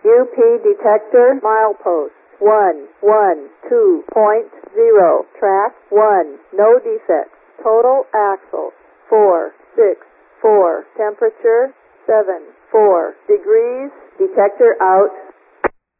UP detector milepost 112.0. Track 1. No defects. Total axle 464. Temperature 74 degrees. Detector out.